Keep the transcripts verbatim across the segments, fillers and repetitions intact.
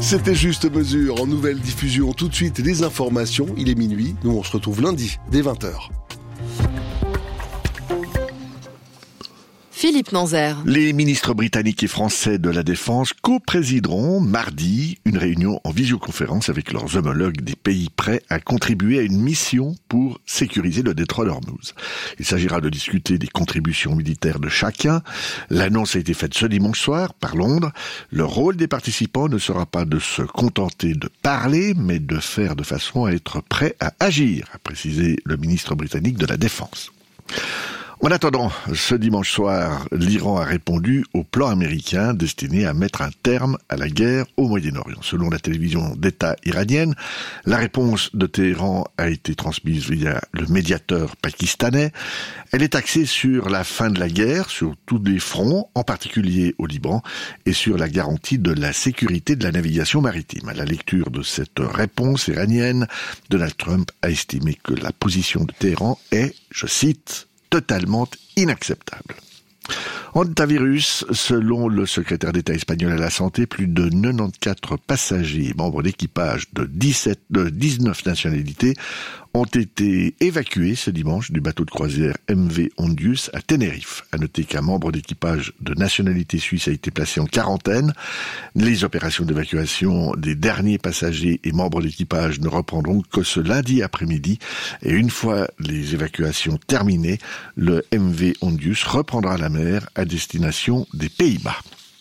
C'était Juste Mesure en nouvelle diffusion. Tout de suite, les informations. Il est minuit. Nous, on se retrouve lundi, dès vingt heures. Philippe Nanzer. Les ministres britanniques et français de la Défense co-présideront mardi une réunion en visioconférence avec leurs homologues des pays prêts à contribuer à une mission pour sécuriser le détroit d'Ormuz. Il s'agira de discuter des contributions militaires de chacun. L'annonce a été faite ce dimanche soir par Londres. Le rôle des participants ne sera pas de se contenter de parler, mais de faire de façon à être prêt à agir, a précisé le ministre britannique de la Défense. En attendant, ce dimanche soir, l'Iran a répondu au plan américain destiné à mettre un terme à la guerre au Moyen-Orient. Selon la télévision d'État iranienne, la réponse de Téhéran a été transmise via le médiateur pakistanais. Elle est axée sur la fin de la guerre, sur tous les fronts, en particulier au Liban, et sur la garantie de la sécurité de la navigation maritime. À la lecture de cette réponse iranienne, Donald Trump a estimé que la position de Téhéran est, je cite, totalement inacceptable. Hantavirus, selon le secrétaire d'État espagnol à la santé, plus de quatre-vingt-quatorze passagers membres d'équipage de dix-sept, de dix-neuf nationalités ont été évacués ce dimanche du bateau de croisière M V Ondius à Tenerife. À noter qu'un membre d'équipage de nationalité suisse a été placé en quarantaine. Les opérations d'évacuation des derniers passagers et membres d'équipage ne reprendront que ce lundi après-midi. Et une fois les évacuations terminées, le M V Ondius reprendra la mer à destination des Pays-Bas.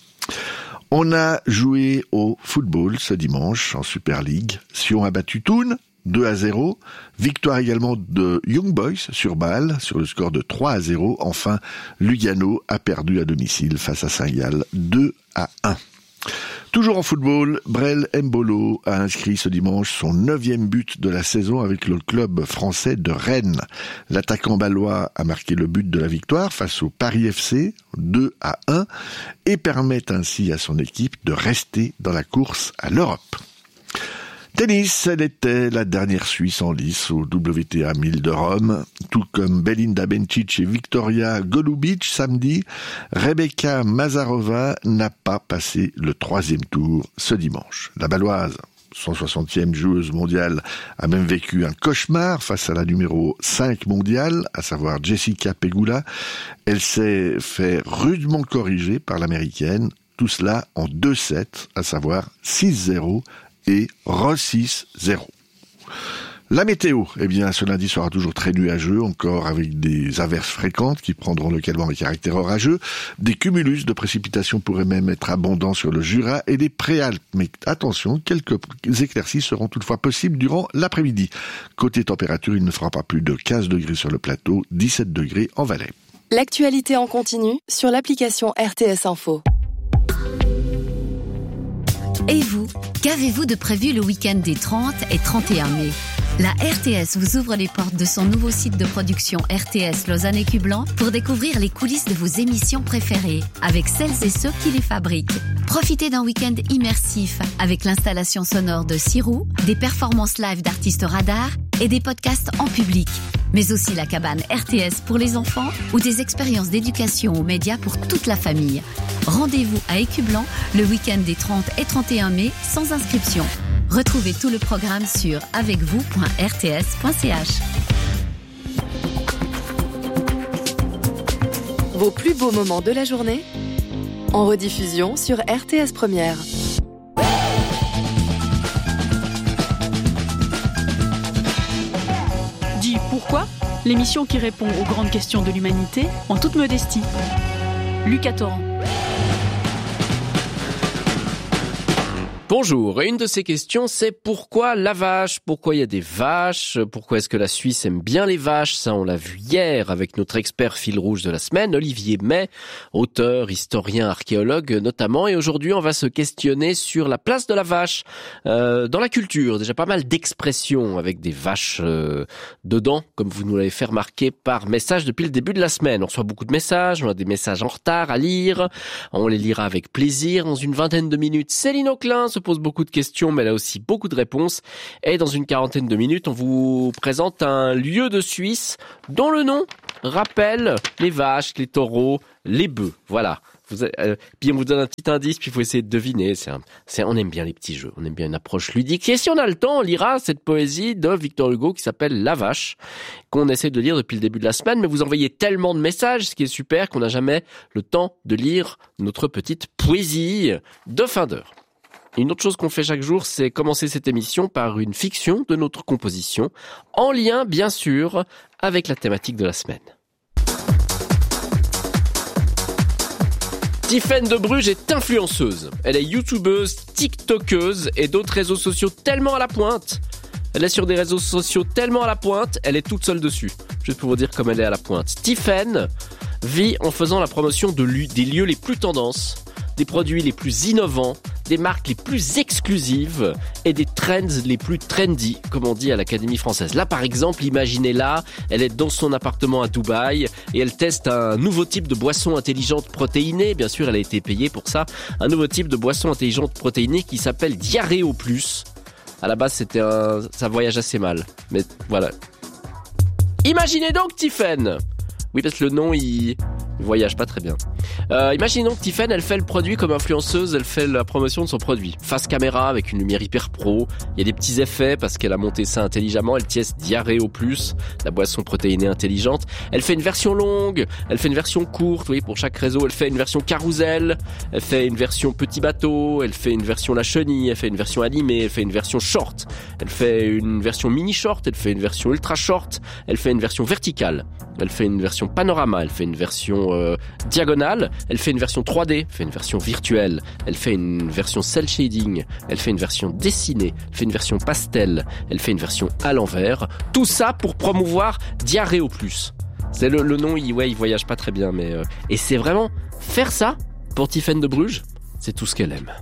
On a joué au football ce dimanche en Super League. Sion a battu Thun deux à zéro. Victoire également de Young Boys sur Bâle sur le score de trois à zéro. Enfin, Lugano a perdu à domicile face à Saint-Gall deux à un. Toujours en football, Brel Mbolo a inscrit ce dimanche son neuvième but de la saison avec le club français de Rennes. L'attaquant bâlois a marqué le but de la victoire face au Paris F C, deux à un, et permet ainsi à son équipe de rester dans la course à l'Europe. Tennis, elle était la dernière Suisse en lice au W T A mille de Rome, tout comme Belinda Bencic et Victoria Golubic samedi. Rebecca Mazarova n'a pas passé le troisième tour ce dimanche. La Bâloise, cent soixantième joueuse mondiale, a même vécu un cauchemar face à la numéro cinq mondiale, à savoir Jessica Pegula. Elle s'est fait rudement corriger par l'américaine, tout cela en deux sets, à savoir six zéro et re six zéro. La météo, eh bien, ce lundi sera toujours très nuageux, encore avec des averses fréquentes qui prendront localement un caractère orageux. Des cumulus de précipitations pourraient même être abondants sur le Jura et les Préalpes. Mais attention, quelques éclaircies seront toutefois possibles durant l'après-midi. Côté température, il ne fera pas plus de quinze degrés sur le plateau, dix-sept degrés en Valais. L'actualité en continu sur l'application R T S Info. Et vous, qu'avez-vous de prévu le week-end des trente et trente et un mai ? La R T S vous ouvre les portes de son nouveau site de production R T S Lausanne et Cublan pour découvrir les coulisses de vos émissions préférées avec celles et ceux qui les fabriquent. Profitez d'un week-end immersif avec l'installation sonore de Sirou, des performances live d'artistes radars et des podcasts en public. Mais aussi la cabane R T S pour les enfants ou des expériences d'éducation aux médias pour toute la famille. Rendez-vous à Écublan le week-end des trente et trente et un mai sans inscription. Retrouvez tout le programme sur avec vous point r t s point c h. Vos plus beaux moments de la journée en rediffusion sur R T S Première. Dis pourquoi ? L'émission qui répond aux grandes questions de l'humanité en toute modestie. Lucas Torrent. Bonjour, et une de ces questions, c'est pourquoi la vache ? Pourquoi il y a des vaches ? Pourquoi est-ce que la Suisse aime bien les vaches ? Ça, on l'a vu hier avec notre expert fil rouge de la semaine, Olivier May, auteur, historien, archéologue notamment. Et aujourd'hui, on va se questionner sur la place de la vache euh, dans la culture. Déjà pas mal d'expressions avec des vaches euh, dedans, comme vous nous l'avez fait remarquer par message depuis le début de la semaine. On reçoit beaucoup de messages, on a des messages en retard à lire. On les lira avec plaisir dans une vingtaine de minutes. Céline Auclin se pose beaucoup de questions, mais elle a aussi beaucoup de réponses. Et dans une quarantaine de minutes, on vous présente un lieu de Suisse dont le nom rappelle les vaches, les taureaux, les bœufs. Voilà. Vous, euh, puis on vous donne un petit indice, puis il faut essayer de deviner. C'est un, c'est, on aime bien les petits jeux, on aime bien une approche ludique. Et si on a le temps, on lira cette poésie de Victor Hugo qui s'appelle La Vache, qu'on essaie de lire depuis le début de la semaine, mais vous envoyez tellement de messages, ce qui est super, qu'on n'a jamais le temps de lire notre petite poésie de fin d'heure. Une autre chose qu'on fait chaque jour, c'est commencer cette émission par une fiction de notre composition, en lien, bien sûr, avec la thématique de la semaine. Tiffaine de Bruges est influenceuse. Elle est youtubeuse, tiktokeuse et d'autres réseaux sociaux tellement à la pointe. Elle est sur des réseaux sociaux tellement à la pointe, elle est toute seule dessus. Juste pour vous dire comme elle est à la pointe. Tiffaine vit en faisant la promotion de lui, des lieux les plus tendances, des produits les plus innovants, des marques les plus exclusives et des trends les plus trendy, comme on dit à l'Académie française. Là, par exemple, imaginez-la, elle est dans son appartement à Dubaï et elle teste un nouveau type de boisson intelligente protéinée. Bien sûr, elle a été payée pour ça. Un nouveau type de boisson intelligente protéinée qui s'appelle Diarrhéo Plus. À la base, c'était un... ça voyage assez mal. Mais voilà. Imaginez donc Tiffaine. Oui, parce que le nom, il... il voyage pas très bien. Euh, imaginons que Tiffaine, elle fait le produit comme influenceuse, elle fait la promotion de son produit. Face caméra, avec une lumière hyper pro, il y a des petits effets parce qu'elle a monté ça intelligemment, elle teste Diarrhéo Plus, la boisson protéinée intelligente. Elle fait une version longue, elle fait une version courte, oui, pour chaque réseau, elle fait une version carrousel, elle fait une version petit bateau, elle fait une version la chenille, elle fait une version animée, elle fait une version short, elle fait une version mini short, elle fait une version ultra short, elle fait une version verticale, elle fait une version panorama, elle fait une version euh, diagonale, elle fait une version trois D, elle fait une version virtuelle, elle fait une version cel shading, elle fait une version dessinée, elle fait une version pastel, elle fait une version à l'envers. Tout ça pour promouvoir Diarrhéo Plus. C'est le, le nom, il, ouais, il voyage pas très bien, mais euh, et c'est vraiment faire ça pour Tiffaine de Bruges, c'est tout ce qu'elle aime.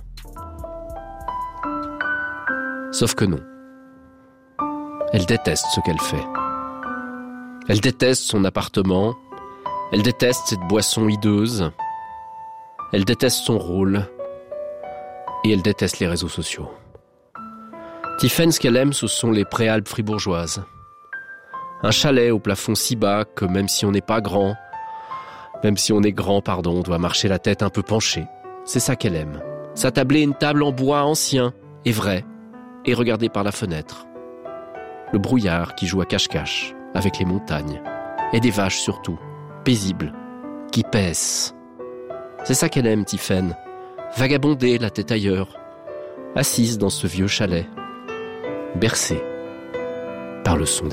Sauf que non. Elle déteste ce qu'elle fait. Elle déteste son appartement. Elle déteste cette boisson hideuse. Elle déteste son rôle. Et elle déteste les réseaux sociaux. Tiffaine, ce qu'elle aime, ce sont les préalpes fribourgeoises. Un chalet au plafond si bas que même si on n'est pas grand, même si on est grand, pardon, on doit marcher la tête un peu penchée. C'est ça qu'elle aime. S'attabler une table en bois ancien et vrai, et regarder par la fenêtre. Le brouillard qui joue à cache-cache avec les montagnes, et des vaches surtout, paisibles, qui paissent. C'est ça qu'elle aime, Tiffaine. Vagabonder la tête ailleurs, assise dans ce vieux chalet, bercée par le son